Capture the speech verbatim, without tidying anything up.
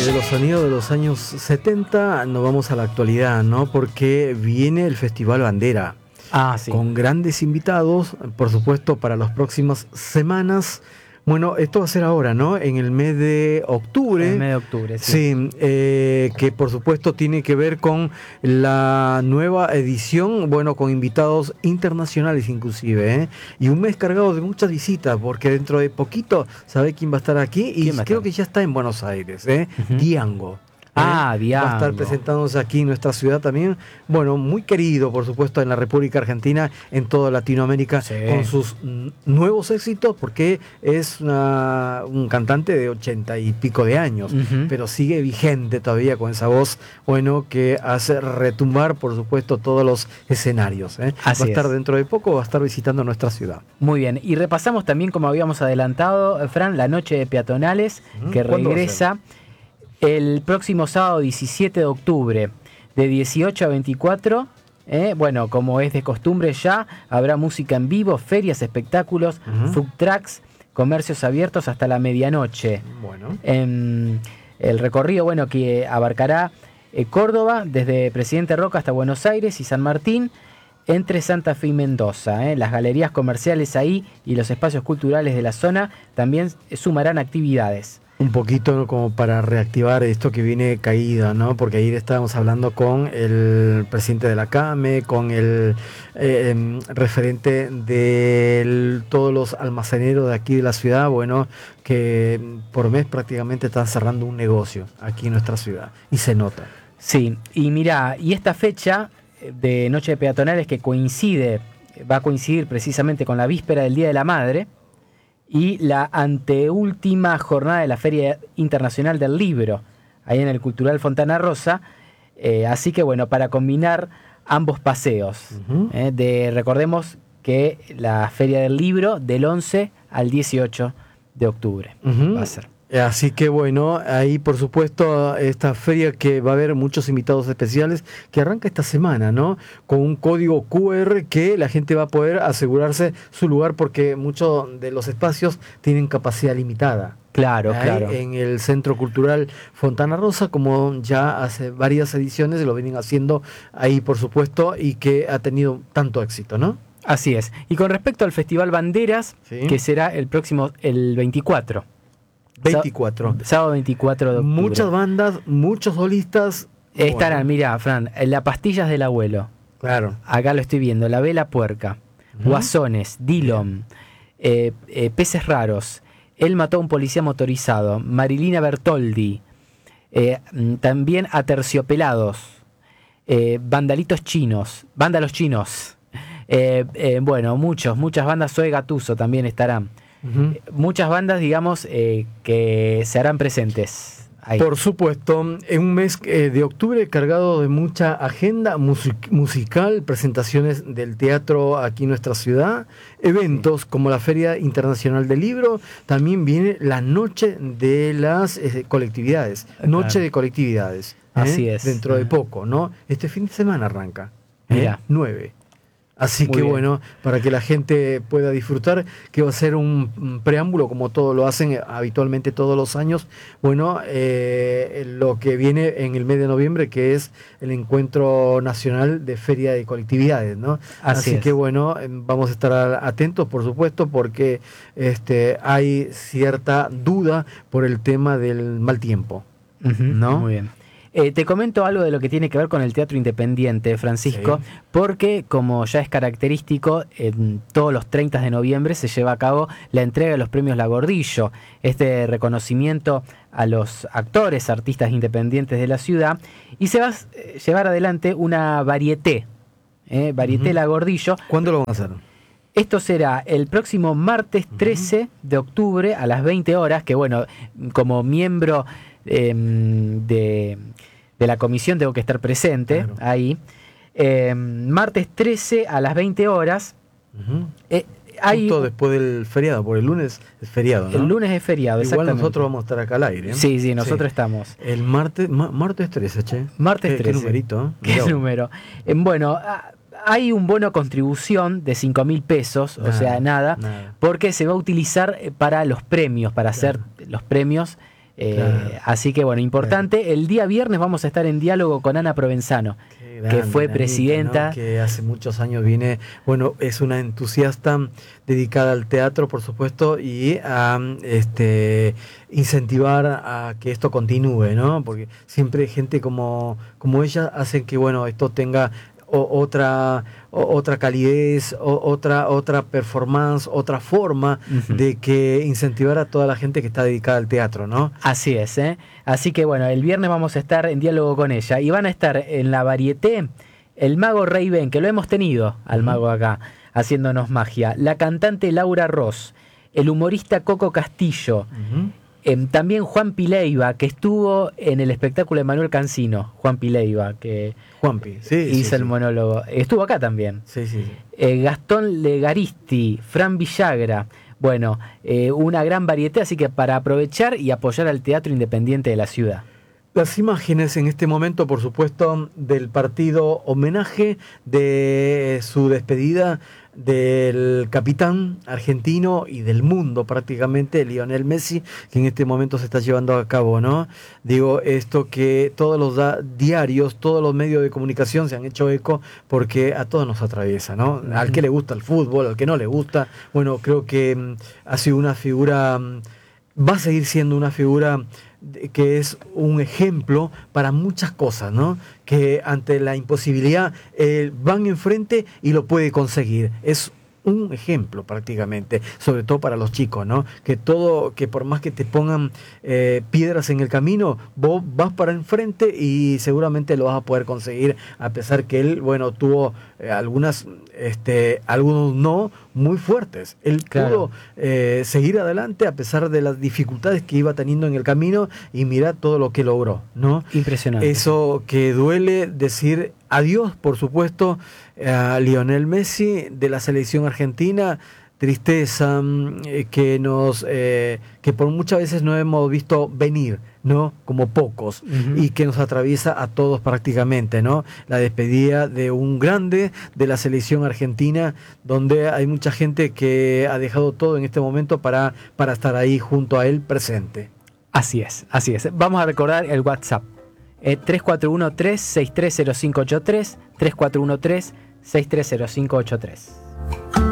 de los sonidos de los años setenta nos vamos a la actualidad, ¿no? Porque viene el Festival Bandera. Ah, sí. Con grandes invitados, por supuesto, para las próximas semanas. Bueno, esto va a ser ahora, ¿no? En el mes de octubre. En el mes de octubre, sí. Sí, eh, que por supuesto tiene que ver con la nueva edición, bueno, con invitados internacionales inclusive, ¿eh? Y un mes cargado de muchas visitas, porque dentro de poquito, ¿sabe quién va a estar aquí? Y creo que ya está en Buenos Aires, ¿eh? Uh-huh. Diango. Ah, Diango. Va a estar presentándose aquí en nuestra ciudad también. Bueno, muy querido, por supuesto, en la República Argentina, en toda Latinoamérica, sí, con sus n- nuevos éxitos, porque es una, un cantante de ochenta y pico de años, uh-huh, pero sigue vigente todavía con esa voz, bueno, que hace retumbar, por supuesto, todos los escenarios, ¿eh? Va a estar es. dentro de poco, va a estar visitando nuestra ciudad. Muy bien, y repasamos también, como habíamos adelantado, Fran, la noche de peatonales, uh-huh, que regresa el próximo sábado diecisiete de octubre, de dieciocho a veinticuatro. Eh, bueno, como es de costumbre ya, habrá música en vivo, ferias, espectáculos, uh-huh, food trucks, comercios abiertos hasta la medianoche. Bueno. Eh, el recorrido, bueno, que abarcará eh, Córdoba, desde Presidente Roca hasta Buenos Aires y San Martín, entre Santa Fe y Mendoza. Eh. Las galerías comerciales ahí y los espacios culturales de la zona también sumarán actividades. Un poquito, ¿no?, como para reactivar esto que viene caído, ¿no? Porque ayer estábamos hablando con el presidente de la CAME, con el eh, referente de todos los almaceneros de aquí de la ciudad, bueno, que por mes prácticamente están cerrando un negocio aquí en nuestra ciudad, y se nota. Sí, y mira, y esta fecha de Noche de Peatonales que coincide, va a coincidir precisamente con la víspera del Día de la Madre, y la anteúltima jornada de la Feria Internacional del Libro, ahí en el Cultural Fontana Rosa. Eh, así que bueno, para combinar ambos paseos, uh-huh, eh, de, recordemos que la Feria del Libro del once al dieciocho de octubre, uh-huh, va a ser. Así que bueno, ahí por supuesto esta feria que va a haber muchos invitados especiales, que arranca esta semana, ¿no? Con un código cu erre que la gente va a poder asegurarse su lugar, porque muchos de los espacios tienen capacidad limitada. Claro, ahí, claro. En el Centro Cultural Fontana Rosa, como ya hace varias ediciones lo vienen haciendo ahí, por supuesto, y que ha tenido tanto éxito, ¿no? Así es. Y con respecto al Festival Banderas, ¿sí?, que será el próximo, el veinticuatro. veinticuatro. Sábado veinticuatro de octubre. Muchas bandas, muchos solistas. Estarán, bueno. Mira, Fran, La Pastillas del Abuelo. Claro. Acá lo estoy viendo. La Vela Puerca. Uh-huh. Guasones, Dillom, eh, eh, Peces Raros. Él mató a un policía motorizado. Marilina Bertoldi. Eh, también Aterciopelados. Eh, Vandalitos Chinos. Vándalos Chinos. Eh, eh, bueno, muchos, muchas bandas. Zoe Gattuso también estarán. Uh-huh. Muchas bandas, digamos, eh, que se harán presentes ahí. Por supuesto, en un mes eh, de octubre cargado de mucha agenda music- musical, presentaciones del teatro aquí en nuestra ciudad, eventos, sí, como la Feria Internacional del Libro, también viene la Noche de las eh, Colectividades, Noche claro. de Colectividades. ¿eh? Así es. Dentro uh-huh. de poco, ¿no? Este fin de semana arranca. Mira. ¿eh? nueve. Así Muy que bien. Bueno, para que la gente pueda disfrutar, que va a ser un, un preámbulo, como todo lo hacen habitualmente todos los años, bueno, eh, lo que viene en el mes de noviembre, que es el Encuentro Nacional de Feria de Colectividades, ¿no? Así, Así es. que bueno, vamos a estar atentos, por supuesto, porque este, hay cierta duda por el tema del mal tiempo, uh-huh. ¿no? Muy bien. Eh, te comento algo de lo que tiene que ver con el teatro independiente, Francisco, sí, porque como ya es característico, en todos los treinta de noviembre se lleva a cabo la entrega de los premios La Gordillo, este reconocimiento a los actores, artistas independientes de la ciudad, y se va a llevar adelante una varieté, eh, varieté uh-huh. La Gordillo. ¿Cuándo lo van a hacer? Esto será el próximo martes trece uh-huh. de octubre a las veinte horas, que bueno, como miembro eh, de, de la comisión tengo que estar presente, claro, ahí. Eh, martes trece a las veinte horas. Uh-huh. Eh, hay, Justo después del feriado, porque el lunes es feriado, ¿no? El lunes es feriado, igual nosotros vamos a estar acá al aire, ¿eh? Sí, sí, nosotros sí. estamos. El martes, ma- martes trece, che. Martes ¿Qué, trece. ¿Qué numerito? ¿Qué Mirá. número? Eh, bueno, hay un bono contribución de cinco mil pesos, nada, o sea, nada, nada, porque se va a utilizar para los premios, para claro, hacer los premios Eh, claro. Así que bueno, importante. Claro. El día viernes vamos a estar en diálogo con Ana Provenzano, grande, que fue presidenta. ¿no? Que hace muchos años viene, bueno, es una entusiasta dedicada al teatro, por supuesto, y a este, incentivar a que esto continúe, ¿no? Porque siempre gente como, como ella hacen que, bueno, esto tenga o, otra o, otra calidez, o, otra otra performance, otra forma uh-huh. de que incentivar a toda la gente que está dedicada al teatro, ¿no? Así es, ¿eh? Así que bueno, el viernes vamos a estar en diálogo con ella y van a estar en la Varieté el mago Rey Ben, que lo hemos tenido al uh-huh. mago acá haciéndonos magia, la cantante Laura Ross, el humorista Coco Castillo, uh-huh. Eh, también Juan Pileiva, que estuvo en el espectáculo de Manuel Cancino. Juan Pileiva, que Juanpi, sí, hizo sí, el sí. monólogo. Estuvo acá también. Sí, sí, sí. Eh, Gastón Legaristi, Fran Villagra. Bueno, eh, una gran variedad, así que para aprovechar y apoyar al teatro independiente de la ciudad. Las imágenes en este momento, por supuesto, del partido homenaje de su despedida del capitán argentino y del mundo prácticamente, Lionel Messi, que en este momento se está llevando a cabo, ¿no? Digo, esto que todos los da- diarios, todos los medios de comunicación se han hecho eco porque a todos nos atraviesa, ¿no? Al que le gusta el fútbol, al que no le gusta, bueno, creo que mm, ha sido una figura, mm, va a seguir siendo una figura que es un ejemplo para muchas cosas, ¿no? Que ante la imposibilidad eh, van enfrente y lo puede conseguir. Es un ejemplo prácticamente, sobre todo para los chicos, ¿no? Que todo, que por más que te pongan eh, piedras en el camino, vos vas para enfrente y seguramente lo vas a poder conseguir, a pesar que él, bueno, tuvo eh, algunas, este, algunos no muy fuertes. Él claro. pudo eh, seguir adelante a pesar de las dificultades que iba teniendo en el camino y mira todo lo que logró, ¿no? Impresionante. Eso que duele decir adiós, por supuesto, a Lionel Messi de la selección argentina. Tristeza eh, que nos eh, que por muchas veces no hemos visto venir, ¿no? Como pocos, uh-huh. y que nos atraviesa a todos prácticamente, ¿no? La despedida de un grande de la selección argentina, donde hay mucha gente que ha dejado todo en este momento para, para estar ahí junto a él presente. Así es, así es. Vamos a recordar el WhatsApp. Eh, tres cuatro uno tres, seis tres cero cinco ocho tres, tres cuatro uno tres, seis tres cero cinco ocho tres.